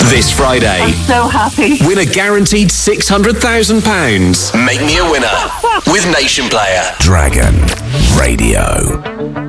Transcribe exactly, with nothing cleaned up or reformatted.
This Friday, I'm so happy. win a guaranteed six hundred thousand pounds. Make me a winner with Nation Player. Dragon Radio.